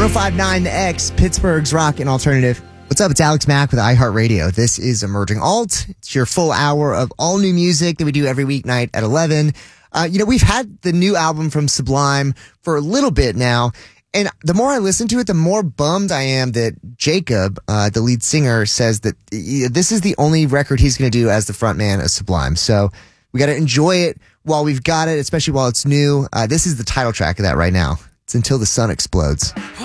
1059 The X, Pittsburgh's rock and alternative. What's up? It's Alex Mack with iHeartRadio. This is Emerging Alt. It's your full hour of all new music that we do every weeknight at 11. We've had the new album from Sublime for a little bit now. And the more I listen to it, the more bummed I am that Jacob, the lead singer, says that this is the only record he's going to do as the frontman of Sublime. So we got to enjoy it while we've got it, especially while it's new. This is the title track of that right now. It's Until the Sun Explodes.